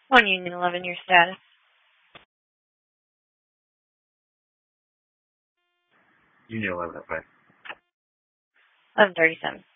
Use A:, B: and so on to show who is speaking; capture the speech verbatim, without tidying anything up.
A: One Union eleven, your status.
B: Union eleven, okay.
A: eleven thirty-seven.